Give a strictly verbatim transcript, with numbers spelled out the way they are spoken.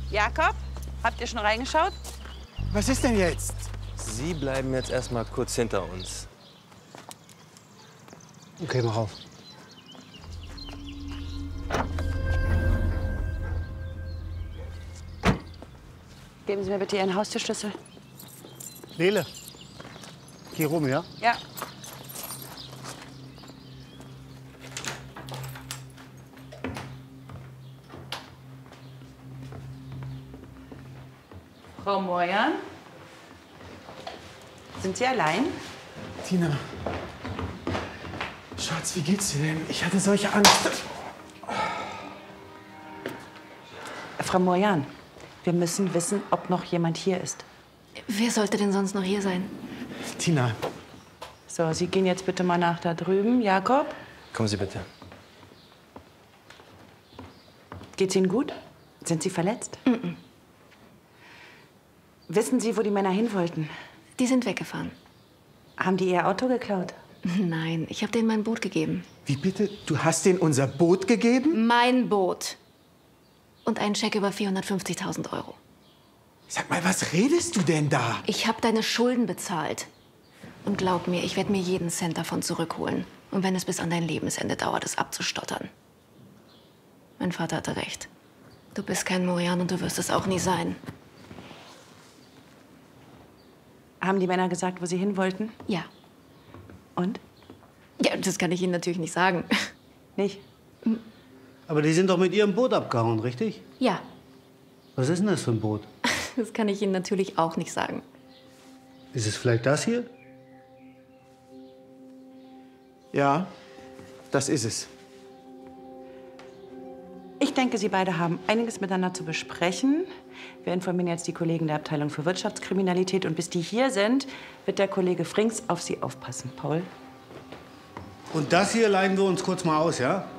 Jakob, habt ihr schon reingeschaut? Was ist denn jetzt? Sie bleiben jetzt erstmal kurz hinter uns. Okay, mach auf. Geben Sie mir bitte Ihren Haustürschlüssel. Lele, geh rum, ja? Ja. Frau Moyan? Sind Sie allein? Tina. Schatz, wie geht's dir denn? Ich hatte solche Angst. Frau Moyan, wir müssen wissen, ob noch jemand hier ist. Wer sollte denn sonst noch hier sein? Tina. So, Sie gehen jetzt bitte mal nach da drüben. Jakob? Kommen Sie bitte. Geht's Ihnen gut? Sind Sie verletzt? Mm-mm. Wissen Sie, wo die Männer hin wollten? Die sind weggefahren. Haben die Ihr Auto geklaut? Nein, ich habe denen mein Boot gegeben. Wie bitte? Du hast denen unser Boot gegeben? Mein Boot. Und einen Scheck über vierhundertfünfzigtausend Euro. Sag mal, was redest du denn da? Ich habe deine Schulden bezahlt. Und glaub mir, ich werde mir jeden Cent davon zurückholen. Und wenn es bis an dein Lebensende dauert, es abzustottern. Mein Vater hatte recht. Du bist kein Moyan und du wirst es auch nie sein. Haben die Männer gesagt, wo sie hin wollten? Ja. Und? Ja, das kann ich Ihnen natürlich nicht sagen. Nicht? Aber die sind doch mit ihrem Boot abgehauen, richtig? Ja, Was ist denn das für ein Boot? das kann ich Ihnen natürlich auch nicht sagen. Ist es vielleicht das hier? Ja, das ist es. Ich denke, Sie beide haben einiges miteinander zu besprechen. Wir informieren jetzt die Kollegen der Abteilung für Wirtschaftskriminalität. Und bis die hier sind, wird der Kollege Frings auf Sie aufpassen. Paul? Und das hier leihen wir uns kurz mal aus, ja?